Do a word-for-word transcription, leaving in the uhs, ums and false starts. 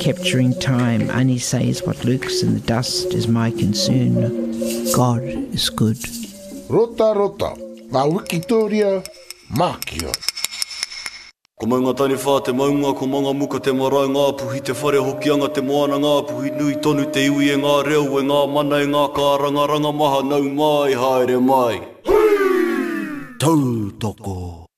capturing time. Only says what lurks in the dust is my concern. God is good. Rota rota, ngā Wikitoria, Mākia. Ko maunga tani whā te maunga, ko manga muka te marae ngā puhi, te whare hokianga te moana ngā puhi, nui tonu te iwi e ngā reo, e ngā mana e ngā kāranga ranga maha, nau mai, haere mai. Tautoko.